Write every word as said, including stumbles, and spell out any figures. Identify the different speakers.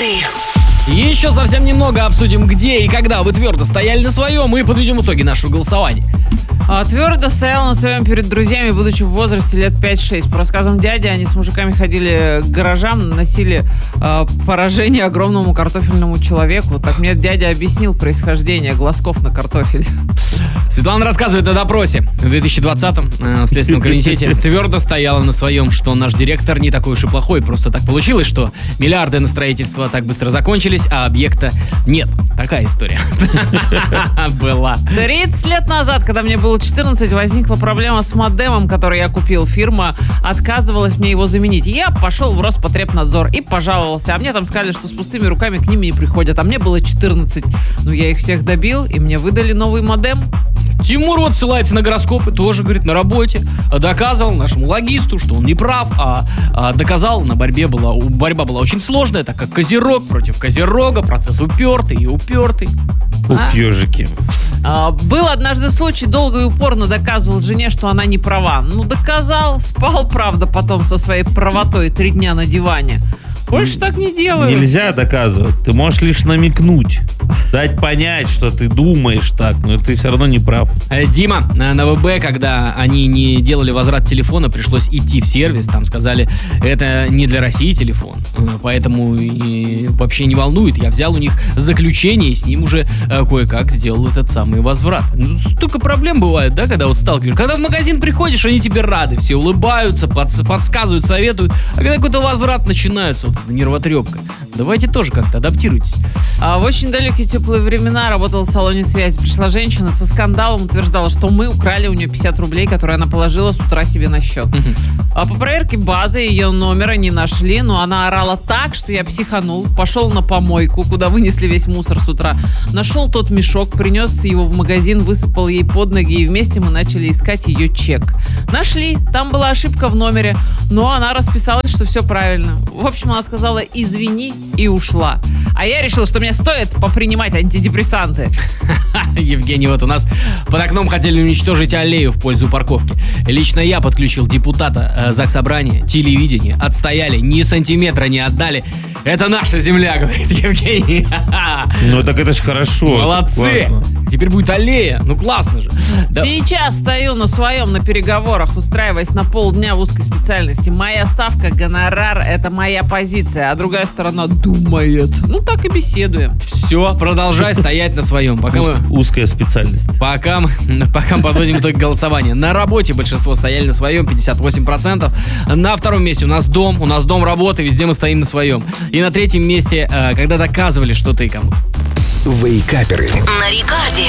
Speaker 1: Вейкаперы.
Speaker 2: Еще совсем немного обсудим, где и когда вы твердо стояли на своем, и подведем итоги нашего голосования.
Speaker 3: А, твердо стоял на своем перед друзьями, будучи в возрасте лет пять-шесть. По рассказам дяди, они с мужиками ходили к гаражам, наносили э, поражение огромному картофельному человеку. Так мне дядя объяснил происхождение глазков на картофель.
Speaker 2: Светлана рассказывает о допросе в две тысячи двадцатом э, в Следственном комитете. Твердо стояла на своем, что наш директор не такой уж и плохой. Просто так получилось, что миллиарды на строительство так быстро закончились, а объекта нет. Такая история была.
Speaker 3: тридцать лет назад, когда мне было четырнадцать, возникла проблема с модемом, который я купил. Фирма отказывалась мне его заменить. Я пошел в Роспотребнадзор и пожаловался. А мне там сказали, что с пустыми руками к ним не приходят. А мне было четырнадцать. Ну, я их всех добил, и мне выдали новый модем.
Speaker 2: Тимур вот ссылается на гороскопы, тоже, говорит, на работе. Доказывал нашему логисту, что он не прав, а, а доказал, на борьбе была, борьба была очень сложная, так как Козерог против Козерога, процесс упертый и упертый.
Speaker 4: Ух, а? ежики.
Speaker 3: А, был однажды случай, долго и упорно доказывал жене, что она не права. Ну, доказал, спал, правда, потом со своей правотой три дня на диване. Больше так не делаю.
Speaker 4: Нельзя доказывать. Ты можешь лишь намекнуть, дать понять, что ты думаешь так, но ты все равно не прав.
Speaker 2: Дима, на ВБ, когда они не делали возврат телефона, пришлось идти в сервис. Там сказали, это не для России телефон, поэтому и вообще не волнует. Я взял у них заключение и с ним уже кое-как сделал этот самый возврат. Ну, столько проблем бывает, да, когда вот сталкиваешься. Когда в магазин приходишь, они тебе рады, все улыбаются, подс- подсказывают, советуют. А когда какой-то возврат начинается, вот нервотрепка. Давайте тоже как-то адаптируйтесь.
Speaker 3: А в очень далекие теплые времена работала в салоне связи. Пришла женщина со скандалом, утверждала, что мы украли у нее пятьдесят рублей, которые она положила с утра себе на счет. А по проверке базы ее номера не нашли, но она орала так, что я психанул. Пошел на помойку, куда вынесли весь мусор с утра. Нашел тот мешок, принес его в магазин, высыпал ей под ноги, и вместе мы начали искать ее чек. Нашли, там была ошибка в номере, но она расписалась, что все правильно. В общем, она сказала «извини» и ушла. А я решил, что мне стоит попринимать антидепрессанты.
Speaker 2: Евгений, вот у нас под окном хотели уничтожить аллею в пользу парковки. Лично я подключил депутата э, Заксобрания, телевидение, отстояли, ни сантиметра не отдали. Это наша земля, говорит Евгений.
Speaker 4: Ну так это ж хорошо.
Speaker 2: Молодцы. Классно. Теперь будет аллея. Ну классно же.
Speaker 3: Да. Сейчас стою на своем, на переговорах, устраиваясь на полдня в узкой специальности. Моя ставка, гонорар — это моя позиция, а другая сторона думает. Ну так и беседуем.
Speaker 2: Все, продолжай стоять на своем. Пока
Speaker 4: Уз,
Speaker 2: мы,
Speaker 4: узкая специальность.
Speaker 2: Пока мы, пока мы подводим итог голосования. На работе большинство стояли на своем, пятьдесят восемь процентов. На втором месте у нас дом, у нас дом работы, везде мы стоим на своем. И на третьем месте, когда доказывали что-то и кому.
Speaker 1: Вейкаперы. На Рекорде.